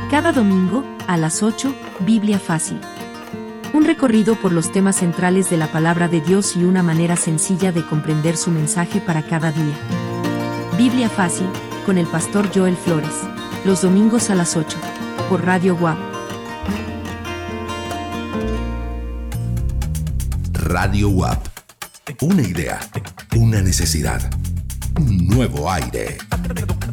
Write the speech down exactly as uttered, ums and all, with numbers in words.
Cada domingo, a las ocho, Biblia Fácil. Un recorrido por los temas centrales de la palabra de Dios y una manera sencilla de comprender su mensaje para cada día. Biblia Fácil, con el pastor Joel Flores. Los domingos a las ocho, por Radio W A P. Radio W A P. Una idea, una necesidad, un nuevo aire.